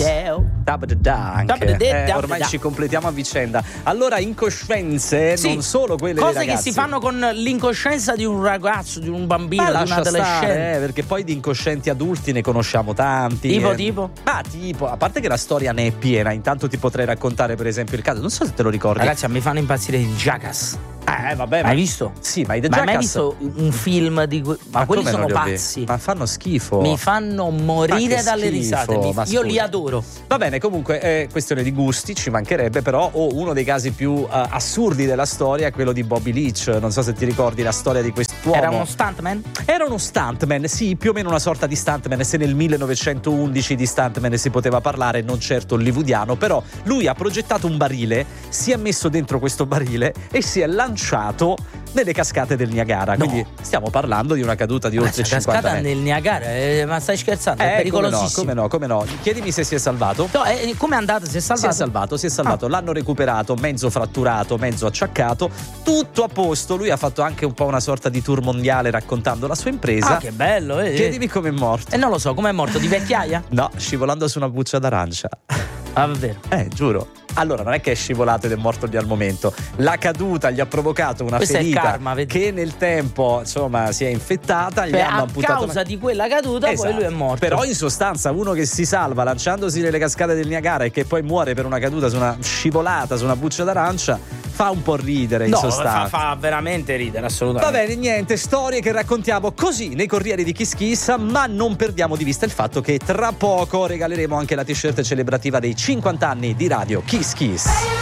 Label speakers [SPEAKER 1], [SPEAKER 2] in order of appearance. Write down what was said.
[SPEAKER 1] anche. Ormai ci completiamo a vicenda. Allora, incoscienze,
[SPEAKER 2] sì,
[SPEAKER 1] non solo quelle
[SPEAKER 2] cose
[SPEAKER 1] dei ragazzi.
[SPEAKER 2] che si fanno con l'incoscienza di un ragazzo, di un bambino, di un adolescente.
[SPEAKER 1] Perché poi di incoscienti adulti ne conosciamo tanti.
[SPEAKER 2] Tipo?
[SPEAKER 1] Tipo, a parte che la storia ne è piena. Intanto ti potrei raccontare, per esempio, il caso. Non so se te lo ricordi.
[SPEAKER 2] Ragazzi, a me fanno impazzire i Jackass.
[SPEAKER 1] Vabbè.
[SPEAKER 2] Hai visto?
[SPEAKER 1] Sì, ma i The
[SPEAKER 2] Jackass. Ma hai
[SPEAKER 1] Jackass.
[SPEAKER 2] mai visto un film di ma quelli sono pazzi.
[SPEAKER 1] Ma fanno schifo.
[SPEAKER 2] Mi fanno morire dalle risate. Io li adoro.
[SPEAKER 1] Va bene, comunque è questione di gusti, ci mancherebbe, però uno dei casi più assurdi della storia è quello di Bobby Leach. Non so se ti ricordi la storia di quest'uomo.
[SPEAKER 2] Era uno stuntman?
[SPEAKER 1] Era uno stuntman, sì, più o meno una sorta di stuntman. Se nel 1911 di stuntman si poteva parlare, non certo hollywoodiano, però lui ha progettato un barile, si è messo dentro questo barile e si è lanciato nelle cascate del Niagara.
[SPEAKER 2] No.
[SPEAKER 1] Quindi stiamo parlando di una caduta di oltre 50
[SPEAKER 2] cascata
[SPEAKER 1] metri.
[SPEAKER 2] nel Niagara, ma stai scherzando? È pericolosissimo.
[SPEAKER 1] Come no? Chiedimi se si è salvato.
[SPEAKER 2] No, come è andato? Si è salvato?
[SPEAKER 1] Si è salvato. L'hanno recuperato, mezzo fratturato, mezzo acciaccato, tutto a posto. Lui ha fatto anche un po' una sorta di tour mondiale raccontando la sua impresa.
[SPEAKER 2] Che bello.
[SPEAKER 1] Chiedimi come è morto.
[SPEAKER 2] Non lo so, come è morto? Di vecchiaia?
[SPEAKER 1] No, scivolando su una buccia d'arancia.
[SPEAKER 2] Ah, davvero?
[SPEAKER 1] Giuro. Allora, non è che è scivolato ed è morto lì al momento. La caduta gli ha provocato una ferita
[SPEAKER 2] karma,
[SPEAKER 1] che nel tempo, insomma, si è infettata. Gli hanno amputato.
[SPEAKER 2] A causa di quella caduta, poi lui è morto.
[SPEAKER 1] Però, in sostanza, uno che si salva lanciandosi nelle cascate del Niagara e che poi muore per una caduta su una scivolata su una buccia d'arancia fa un po' ridere. In sostanza,
[SPEAKER 2] fa veramente ridere, assolutamente.
[SPEAKER 1] Va bene, niente, storie che raccontiamo così nei Corrieri di Kiss Kiss, ma non perdiamo di vista il fatto che tra poco regaleremo anche la t-shirt celebrativa dei 50 anni di Radio Kiss Kiss.